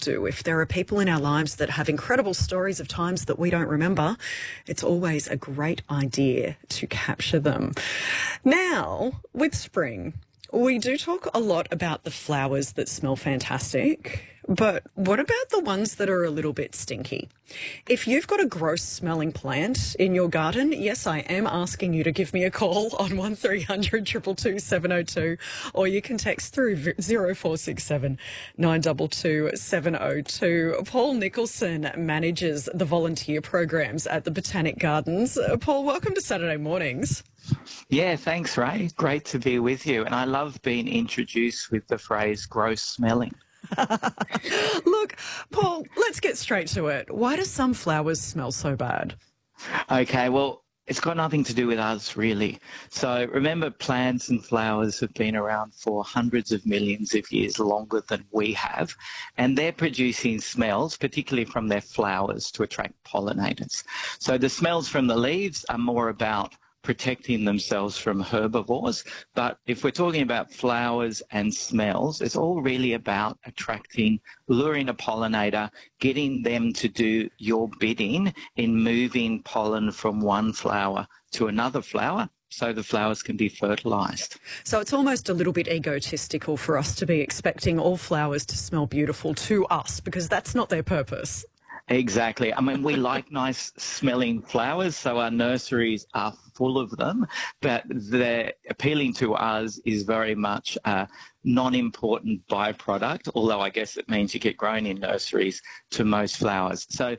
do. If there are people in our lives that have incredible stories of times that we don't remember, it's always a great idea to capture them. Now, with spring, we do talk a lot about the flowers that smell fantastic, but what about the ones that are a little bit stinky? If you've got a gross smelling plant in your garden, yes, I am asking you to give me a call on 1300 222 702, or you can text through 0467 922 702. Paul Nicholson manages the volunteer programs at the Botanic Gardens. Paul, welcome to Saturday Mornings. Yeah, thanks, Ray. Great to be with you. And I love being introduced with the phrase gross smelling. Look, Paul, let's get straight to it. Why do some flowers smell so bad? Okay, well, it's got nothing to do with us, really. So remember, plants and flowers have been around for hundreds of millions of years, longer than we have. And they're producing smells, particularly from their flowers, to attract pollinators. So the smells from the leaves are more about protecting themselves from herbivores. But if we're talking about flowers and smells, it's all really about luring a pollinator, getting them to do your bidding in moving pollen from one flower to another flower, so the flowers can be fertilised. So it's almost a little bit egotistical for us to be expecting all flowers to smell beautiful to us, because that's not their purpose. Exactly. I mean, we like nice smelling flowers, so our nurseries are full of them, but they're appealing to us is very much a non-important byproduct, although I guess it means you get grown in nurseries to most flowers. So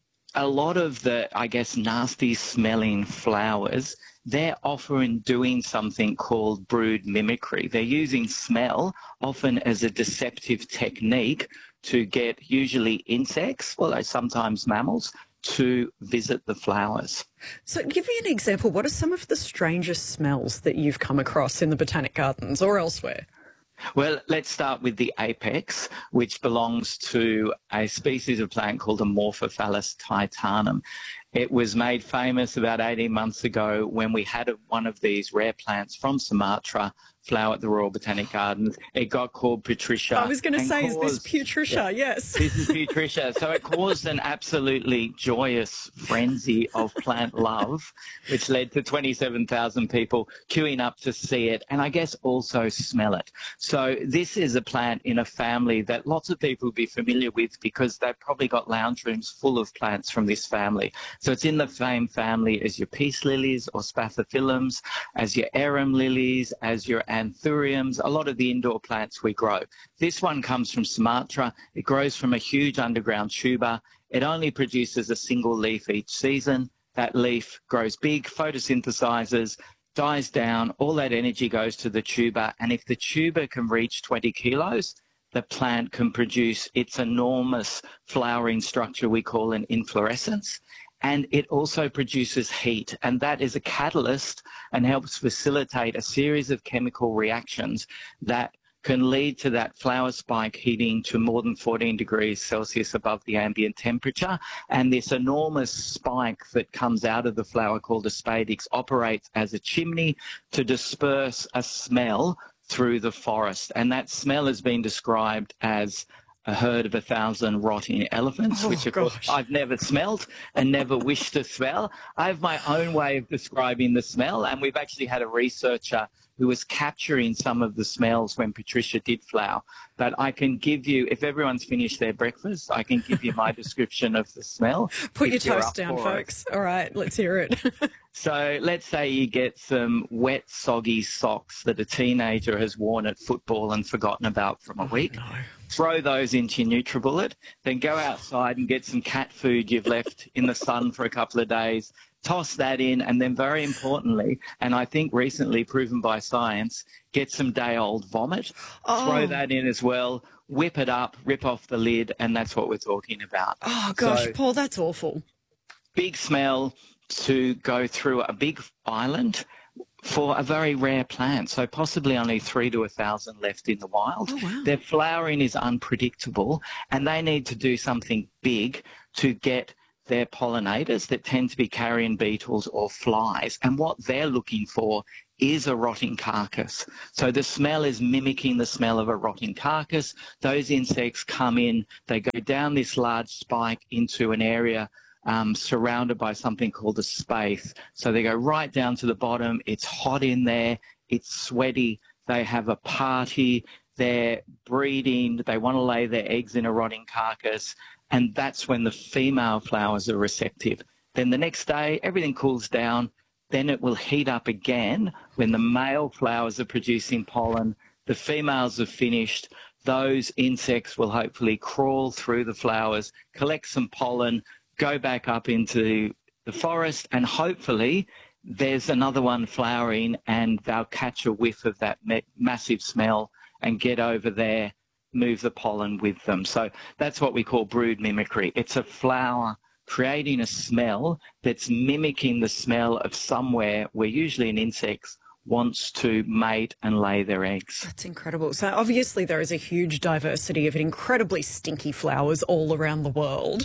a lot of the, I guess, nasty smelling flowers, they're often doing something called brood mimicry. They're using smell often as a deceptive technique to get usually insects, although sometimes mammals, to visit the flowers. So give me an example. What are some of the strangest smells that you've come across in the Botanic Gardens or elsewhere? Well, let's start with the apex, which belongs to a species of plant called Amorphophallus titanum. It was made famous about 18 months ago when we had one of these rare plants from Sumatra flower at the Royal Botanic Gardens. It got called Putrescia. I was going to say, is this Putrescia? Yeah, yes. This is Putrescia. So it caused an absolutely joyous frenzy of plant love, which led to 27,000 people queuing up to see it and I guess also smell it. So this is a plant in a family that lots of people will be familiar with because they've probably got lounge rooms full of plants from this family. So it's in the same family as your peace lilies or spathiphyllums, as your arum lilies, as your anthuriums, a lot of the indoor plants we grow. This one comes from Sumatra. It grows from a huge underground tuber. It only produces a single leaf each season. That leaf grows big, photosynthesizes, dies down. All that energy goes to the tuber. And if the tuber can reach 20 kilos, the plant can produce its enormous flowering structure we call an inflorescence. And it also produces heat, and that is a catalyst and helps facilitate a series of chemical reactions that can lead to that flower spike heating to more than 14 degrees Celsius above the ambient temperature. And this enormous spike that comes out of the flower called a spadix operates as a chimney to disperse a smell through the forest. And that smell has been described as a herd of 1,000 rotting elephants, which of course I've never smelled and never wished to smell. I have my own way of describing the smell, and we've actually had a researcher who was capturing some of the smells when Putrescia did flower. But I can give you, if everyone's finished their breakfast, I can give you my description of the smell. Put your toast down, folks. All right, let's hear it. So let's say you get some wet, soggy socks that a teenager has worn at football and forgotten about from a week. No. Throw those into your NutriBullet, then go outside and get some cat food you've left in the sun for a couple of days, toss that in, and then very importantly, and I think recently proven by science, get some day-old vomit, throw that in as well, whip it up, rip off the lid, and that's what we're talking about. Oh, gosh, so, Paul, that's awful. Big smell to go through a big island for a very rare plant, so possibly only 3 to 1,000 left in the wild. Oh, wow. Their flowering is unpredictable, and they need to do something big to get their pollinators that tend to be carrion beetles or flies. And what they're looking for is a rotting carcass. So the smell is mimicking the smell of a rotting carcass. Those insects come in, they go down this large spike into an area surrounded by something called a space. So they go right down to the bottom. It's hot in there. It's sweaty. They have a party. They're breeding. They want to lay their eggs in a rotting carcass. And that's when the female flowers are receptive. Then the next day, everything cools down. Then it will heat up again when the male flowers are producing pollen. The females have finished. Those insects will hopefully crawl through the flowers, collect some pollen, go back up into the forest, and hopefully there's another one flowering and they'll catch a whiff of that massive smell and get over there, move the pollen with them. So that's what we call brood mimicry. It's a flower creating a smell that's mimicking the smell of somewhere where usually an insect wants to mate and lay their eggs. That's incredible. So obviously there is a huge diversity of incredibly stinky flowers all around the world.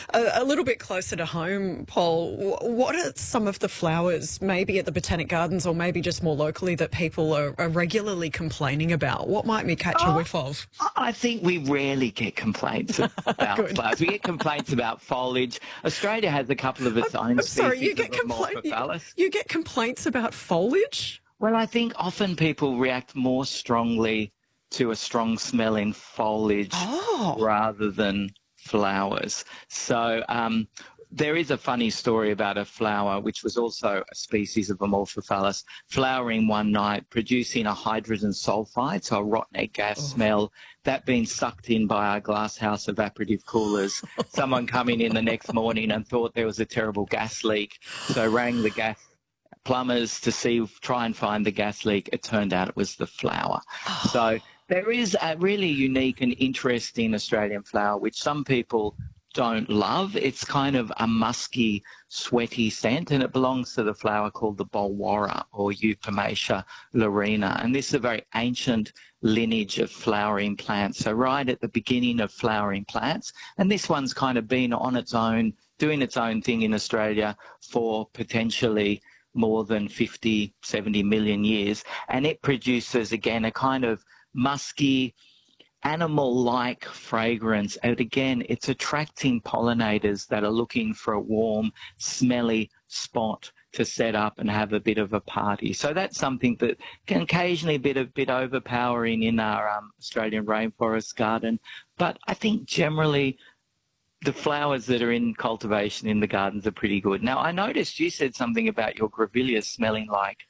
A little bit closer to home, Paul, what are some of the flowers, maybe at the Botanic Gardens or maybe just more locally, that people are regularly complaining about? What might we catch a whiff of? I think we rarely get complaints about flowers. We get complaints about foliage. Australia has a couple of its own species of Amorphophallus. You get complaints about foliage? Well, I think often people react more strongly to a strong smell in foliage rather than flowers. So there is a funny story about a flower, which was also a species of Amorphophallus, flowering one night, producing a hydrogen sulfide, so a rotten egg gas smell, that being sucked in by our glasshouse evaporative coolers. Someone coming in the next morning and thought there was a terrible gas leak, so rang the gas plumbers to try and find the gas leak. It turned out it was the flower. So there is a really unique and interesting Australian flower, which some people don't love. It's kind of a musky, sweaty scent, and it belongs to the flower called the bolwarra, or Eupomacia laurina. And this is a very ancient lineage of flowering plants. So right at the beginning of flowering plants, and this one's kind of been on its own, doing its own thing in Australia for potentially more than 50, 70 million years. And it produces, again, a kind of musky, animal-like fragrance. And again, it's attracting pollinators that are looking for a warm, smelly spot to set up and have a bit of a party. So that's something that can occasionally be a bit overpowering in our Australian rainforest garden. But I think generally the flowers that are in cultivation in the gardens are pretty good. Now, I noticed you said something about your grevilleas smelling like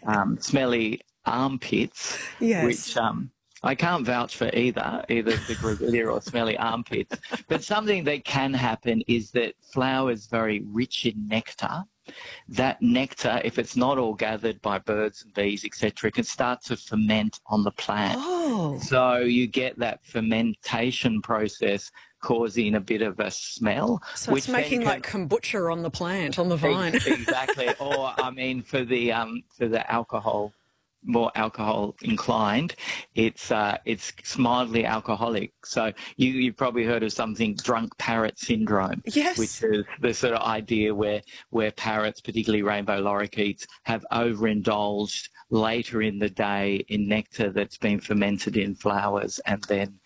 smelly armpits, which I can't vouch for either the grevillea or smelly armpits. But something that can happen is that flowers very rich in nectar. That nectar, if it's not all gathered by birds and bees, etc., can start to ferment on the plant. So you get that fermentation process causing a bit of a smell. So it's making like kombucha on the plant, on the vine. Exactly. Or, I mean, for the alcohol, more alcohol inclined, it's mildly alcoholic. So you've probably heard of something, drunk parrot syndrome. Yes. Which is the sort of idea where parrots, particularly rainbow lorikeets, have overindulged later in the day in nectar that's been fermented in flowers, and then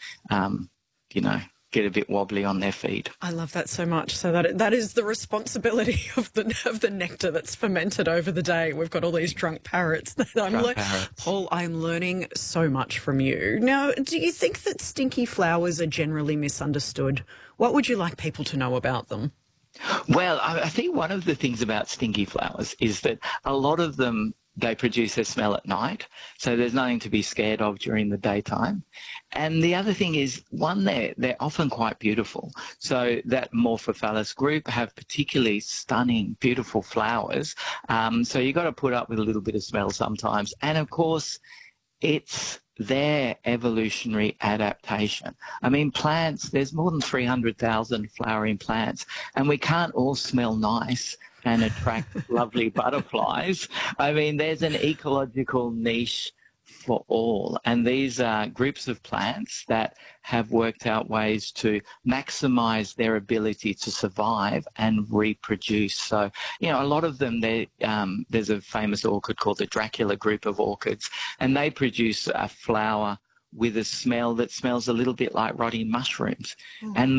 get a bit wobbly on their feet. I love that so much. So that is the responsibility of the nectar that's fermented over the day. We've got all these drunk parrots. Paul, I'm learning so much from you. Now, do you think that stinky flowers are generally misunderstood? What would you like people to know about them? Well, I think one of the things about stinky flowers is that a lot of them, they produce their smell at night, so there's nothing to be scared of during the daytime. And the other thing is, they're often quite beautiful. So that Amorphophallus group have particularly stunning, beautiful flowers. So you've got to put up with a little bit of smell sometimes. And of course, it's their evolutionary adaptation. I mean, plants, there's more than 300,000 flowering plants, and we can't all smell nice and attract lovely butterflies. I mean, there's an ecological niche for all. And these are groups of plants that have worked out ways to maximize their ability to survive and reproduce. So, you know, a lot of them, there's a famous orchid called the Dracula group of orchids, and they produce a flower with a smell that smells a little bit like rotting mushrooms. And